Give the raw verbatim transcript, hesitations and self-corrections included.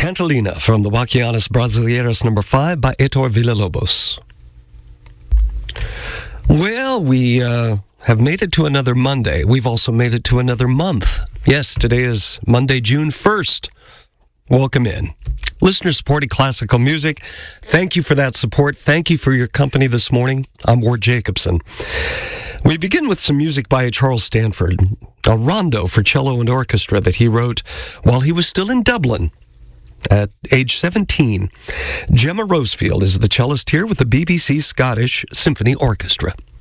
Cantalina from the Bachianas Brasileiras number five by Heitor Villa-Lobos. Well, we uh, have made it to another Monday. We've also made it to another month. Yes, today is Monday, June first. Welcome in. Listener-supported classical music. Thank you for that support. Thank you for your company this morning. I'm Ward Jacobson. We begin with some music by Charles Stanford, a rondo for cello and orchestra that he wrote while he was still in Dublin at age seventeen. Gemma Rosefield is the cellist here with the B B C Scottish Symphony Orchestra.